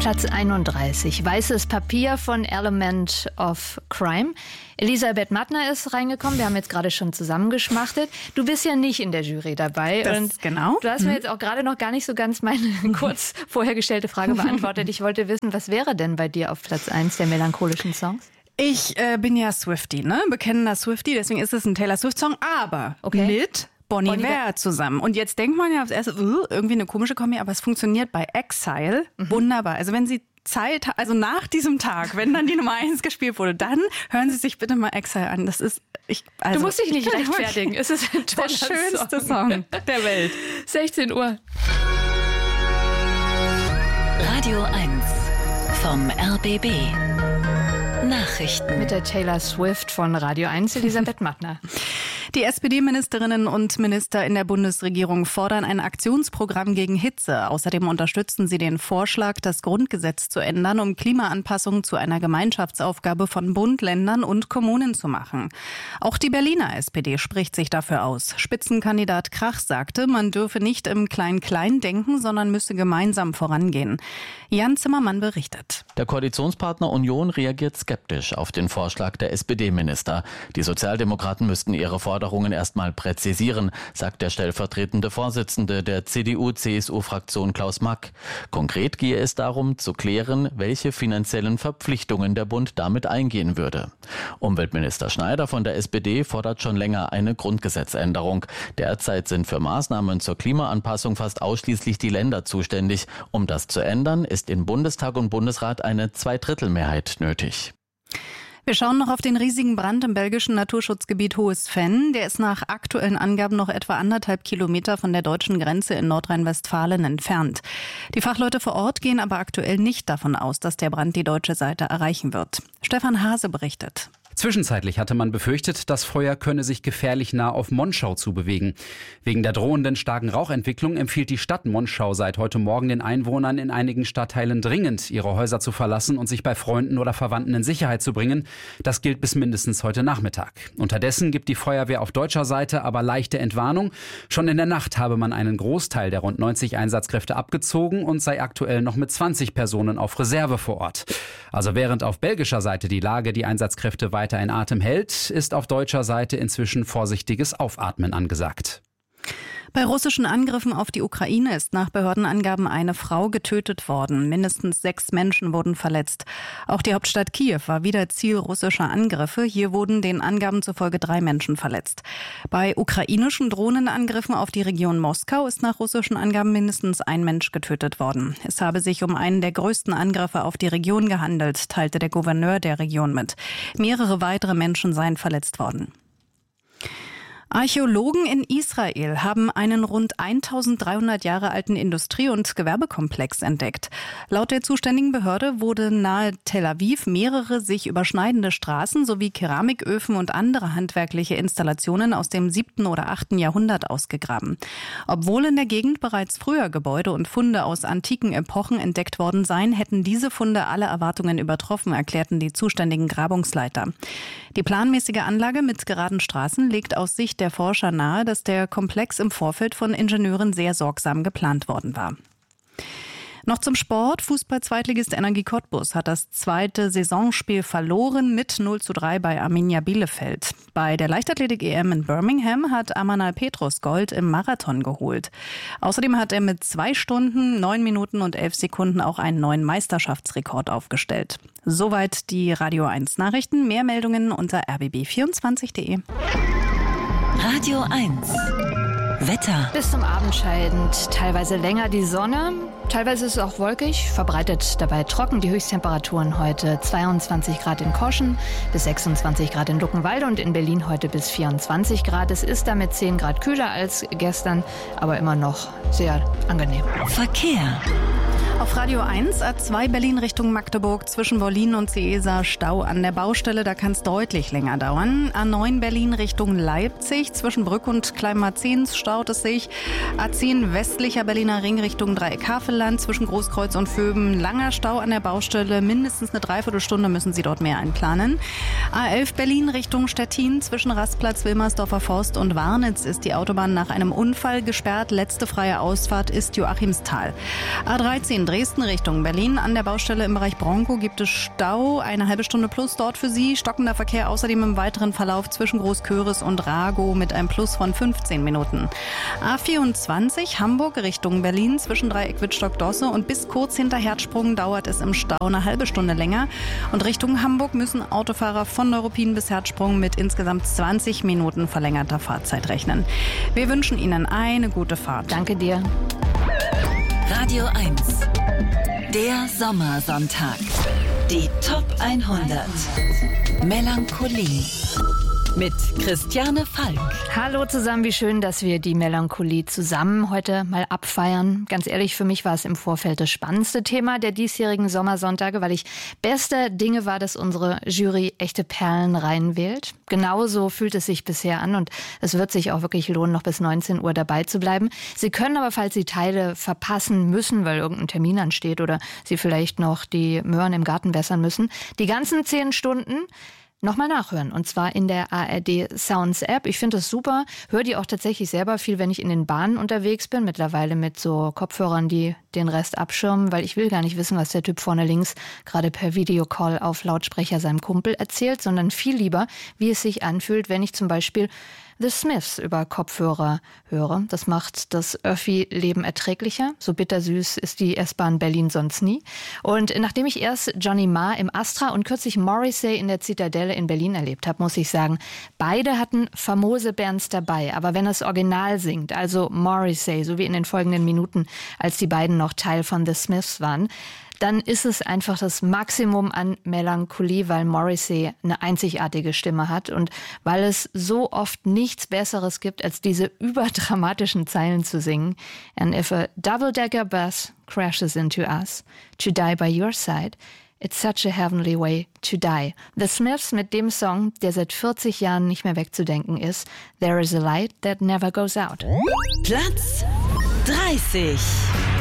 Platz 31, Weißes Papier von Element of Crime. Elisabeth Mattner ist reingekommen, wir haben jetzt gerade schon zusammengeschmachtet. Du bist ja nicht in der Jury dabei. Genau. Du hast mir jetzt auch gerade noch gar nicht so ganz meine kurz vorher gestellte Frage beantwortet. Ich wollte wissen, was wäre denn bei dir auf Platz 1 der melancholischen Songs? Ich bin ja Swiftie, ne? Bekennender Swiftie, deswegen ist es ein Taylor Swift-Song, aber mit Bon Iver zusammen. Und jetzt denkt man ja aufs Erste, irgendwie eine komische Kombi, aber es funktioniert bei Exile wunderbar. Also wenn Sie Zeit, also nach diesem Tag, wenn dann die Nummer 1 gespielt wurde, dann hören Sie sich bitte mal Exile an. Das ist, du musst dich nicht rechtfertigen. Es ist ein toller der schönste Song der Welt. 16 Uhr. Radio 1 vom RBB. Nachrichten. Mit der Taylor Swift von Radio 1, Elisabeth Mattner. Die SPD-Ministerinnen und Minister in der Bundesregierung fordern ein Aktionsprogramm gegen Hitze. Außerdem unterstützen sie den Vorschlag, das Grundgesetz zu ändern, um Klimaanpassung zu einer Gemeinschaftsaufgabe von Bund, Ländern und Kommunen zu machen. Auch die Berliner SPD spricht sich dafür aus. Spitzenkandidat Krach sagte, man dürfe nicht im Klein-Klein denken, sondern müsse gemeinsam vorangehen. Jan Zimmermann berichtet. Der Koalitionspartner Union reagiert skeptisch auf den Vorschlag der SPD-Minister. Die Sozialdemokraten müssten ihre Forderungen erstmal präzisieren, sagt der stellvertretende Vorsitzende der CDU-CSU-Fraktion Klaus Mack. Konkret gehe es darum, zu klären, welche finanziellen Verpflichtungen der Bund damit eingehen würde. Umweltminister Schneider von der SPD fordert schon länger eine Grundgesetzänderung. Derzeit sind für Maßnahmen zur Klimaanpassung fast ausschließlich die Länder zuständig. Um das zu ändern, ist in Bundestag und Bundesrat eine Zweidrittelmehrheit nötig. Wir schauen noch auf den riesigen Brand im belgischen Naturschutzgebiet Hohes Venn. Der ist nach aktuellen Angaben noch etwa 1,5 Kilometer von der deutschen Grenze in Nordrhein-Westfalen entfernt. Die Fachleute vor Ort gehen aber aktuell nicht davon aus, dass der Brand die deutsche Seite erreichen wird. Stefan Hase berichtet. Zwischenzeitlich hatte man befürchtet, das Feuer könne sich gefährlich nah auf Monschau zubewegen. Wegen der drohenden starken Rauchentwicklung empfiehlt die Stadt Monschau seit heute Morgen den Einwohnern in einigen Stadtteilen dringend, ihre Häuser zu verlassen und sich bei Freunden oder Verwandten in Sicherheit zu bringen. Das gilt bis mindestens heute Nachmittag. Unterdessen gibt die Feuerwehr auf deutscher Seite aber leichte Entwarnung. Schon in der Nacht habe man einen Großteil der rund 90 Einsatzkräfte abgezogen und sei aktuell noch mit 20 Personen auf Reserve vor Ort. Also während auf belgischer Seite die Lage die Einsatzkräfte weiter in Atem hält, ist auf deutscher Seite inzwischen vorsichtiges Aufatmen angesagt. Bei russischen Angriffen auf die Ukraine ist nach Behördenangaben eine Frau getötet worden. Mindestens 6 Menschen wurden verletzt. Auch die Hauptstadt Kiew war wieder Ziel russischer Angriffe. Hier wurden den Angaben zufolge 3 Menschen verletzt. Bei ukrainischen Drohnenangriffen auf die Region Moskau ist nach russischen Angaben mindestens 1 Mensch getötet worden. Es habe sich um einen der größten Angriffe auf die Region gehandelt, teilte der Gouverneur der Region mit. Mehrere weitere Menschen seien verletzt worden. Archäologen in Israel haben einen rund 1300 Jahre alten Industrie- und Gewerbekomplex entdeckt. Laut der zuständigen Behörde wurde nahe Tel Aviv mehrere sich überschneidende Straßen sowie Keramiköfen und andere handwerkliche Installationen aus dem 7. oder 8. Jahrhundert ausgegraben. Obwohl in der Gegend bereits früher Gebäude und Funde aus antiken Epochen entdeckt worden seien, hätten diese Funde alle Erwartungen übertroffen, erklärten die zuständigen Grabungsleiter. Die planmäßige Anlage mit geraden Straßen legt aus Sicht der Forscher nahe, dass der Komplex im Vorfeld von Ingenieuren sehr sorgsam geplant worden war. Noch zum Sport. Fußball-Zweitligist Energie Cottbus hat das 2. Saisonspiel verloren mit 0:3 bei Arminia Bielefeld. Bei der Leichtathletik-EM in Birmingham hat Amanal Petrus Gold im Marathon geholt. Außerdem hat er mit 2 Stunden, 9 Minuten und 11 Sekunden auch einen neuen Meisterschaftsrekord aufgestellt. Soweit die Radio 1 Nachrichten. Mehr Meldungen unter rbb24.de. Radio 1 Wetter. Bis zum Abend scheint teilweise länger die Sonne. Teilweise ist es auch wolkig, verbreitet dabei trocken. Die Höchsttemperaturen heute 22 Grad in Koschen, bis 26 Grad in Luckenwalde und in Berlin heute bis 24 Grad. Es ist damit 10 Grad kühler als gestern, aber immer noch sehr angenehm. Verkehr. Auf Radio 1, A2 Berlin Richtung Magdeburg, zwischen Wollin und Seesa Stau an der Baustelle, da kann es deutlich länger dauern. A9 Berlin Richtung Leipzig, zwischen Brück und Kleinmarzens staut es sich. A10 westlicher Berliner Ring Richtung Dreieck-Havelland, zwischen Großkreuz und Vöben, langer Stau an der Baustelle, mindestens eine Dreiviertelstunde müssen Sie dort mehr einplanen. A11 Berlin Richtung Stettin, zwischen Rastplatz Wilmersdorfer Forst und Warnitz ist die Autobahn nach einem Unfall gesperrt, letzte freie Ausfahrt ist Joachimsthal. A13 Dresden Richtung Berlin. An der Baustelle im Bereich Bronco gibt es Stau. Eine halbe Stunde plus dort für Sie. Stockender Verkehr außerdem im weiteren Verlauf zwischen Großköris und Ragow mit einem Plus von 15 Minuten. A24 Hamburg Richtung Berlin zwischen Dreieck Wittstock-Dosse und bis kurz hinter Herzsprung dauert es im Stau eine halbe Stunde länger. Und Richtung Hamburg müssen Autofahrer von Neuruppin bis Herzsprung mit insgesamt 20 Minuten verlängerter Fahrzeit rechnen. Wir wünschen Ihnen eine gute Fahrt. Danke dir. Radio 1. Der Sommersonntag. Die Top 100. Melancholie. Mit Christiane Falk. Hallo zusammen, wie schön, dass wir die Melancholie zusammen heute mal abfeiern. Ganz ehrlich, für mich war es im Vorfeld das spannendste Thema der diesjährigen Sommersonntage, weil ich bester Dinge war, dass unsere Jury echte Perlen reinwählt. Genauso fühlt es sich bisher an und es wird sich auch wirklich lohnen, noch bis 19 Uhr dabei zu bleiben. Sie können aber, falls Sie Teile verpassen müssen, weil irgendein Termin ansteht oder Sie vielleicht noch die Möhren im Garten wässern müssen, die ganzen 10 Stunden nochmal nachhören. Und zwar in der ARD Sounds App. Ich finde das super. Höre die auch tatsächlich selber viel, wenn ich in den Bahnen unterwegs bin. Mittlerweile mit so Kopfhörern, die den Rest abschirmen, weil ich will gar nicht wissen, was der Typ vorne links gerade per Videocall auf Lautsprecher seinem Kumpel erzählt, sondern viel lieber, wie es sich anfühlt, wenn ich zum Beispiel The Smiths über Kopfhörer höre. Das macht das Öffi-Leben erträglicher. So bittersüß ist die S-Bahn Berlin sonst nie. Und nachdem ich erst Johnny Marr im Astra und kürzlich Morrissey in der Zitadelle in Berlin erlebt habe, muss ich sagen, beide hatten famose Bands dabei. Aber wenn das Original singt, also Morrissey, so wie in den folgenden Minuten, als die beiden noch Teil von The Smiths waren, dann ist es einfach das Maximum an Melancholie, weil Morrissey eine einzigartige Stimme hat und weil es so oft nichts Besseres gibt, als diese überdramatischen Zeilen zu singen. And if a double-decker bus crashes into us, to die by your side, it's such a heavenly way to die. The Smiths mit dem Song, der seit 40 Jahren nicht mehr wegzudenken ist, There is a light that never goes out. Platz 30.